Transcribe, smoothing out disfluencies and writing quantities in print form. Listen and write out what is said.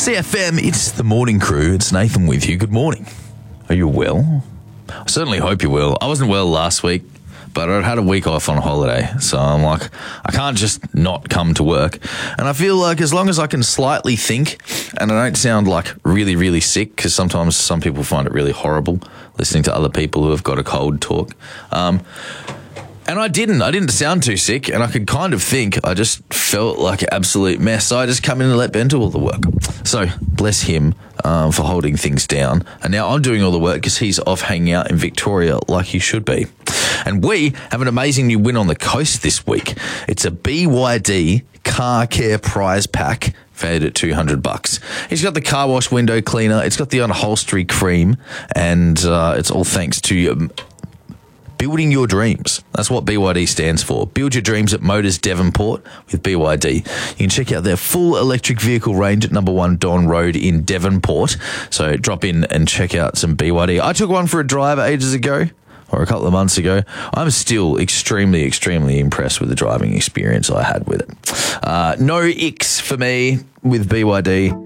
CFM, it's the morning crew. It's Nathan with you. Good morning. Are you well? I certainly hope you're well. I wasn't well last week, but I'd had a week off on holiday. So I'm like, I can't just not come to work. And I feel like as long as I can slightly think and I don't sound like really, really sick, because sometimes some people find it really horrible listening to other people who have got a cold talk. And I didn't sound too sick, and I could kind of think. I just felt like an absolute mess. So I just come in and let Ben do all the work. So bless him for holding things down. And now I'm doing all the work because he's off hanging out in Victoria like he should be. And we have an amazing new win on the coast this week. It's a BYD car care prize pack valued at $200. He's got the car wash window cleaner. It's got the upholstery cream, and it's all thanks to building your dreams. That's what BYD stands for. Build your dreams at Motors Devonport with BYD. You can check out their full electric vehicle range at number 1 Don Road in Devonport. So drop in and check out some BYD. I took one for a drive ages ago, or a couple of months ago. I'm still extremely, extremely impressed with the driving experience I had with it. No icks for me with BYD.